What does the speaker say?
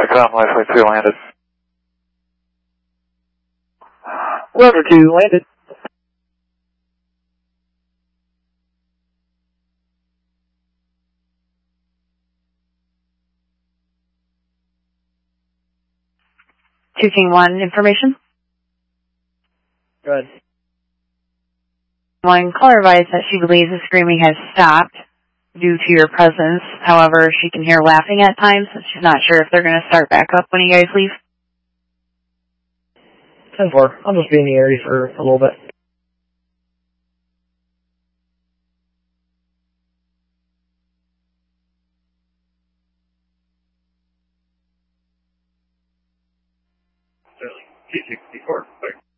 com, Life 2 landed. Roger 2 landed. Two King 1 information. Good. One caller advised that she believes the screaming has stopped due to your presence. However, she can hear laughing at times, and she's not sure if they're going to start back up when you guys leave. 10-4. I'll just be in the area for a little bit. T64.